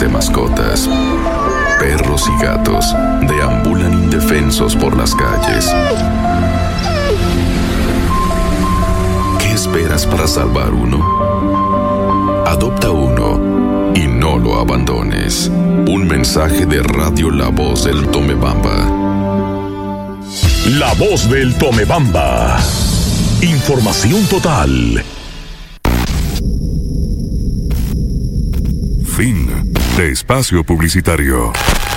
de mascotas. Perros y gatos deambulan indefensos por las calles. ¿Qué esperas para salvar uno? Adopta uno y no lo abandones. Un mensaje de Radio La Voz del Tomebamba. La Voz del Tomebamba. Información total. Fin de espacio publicitario.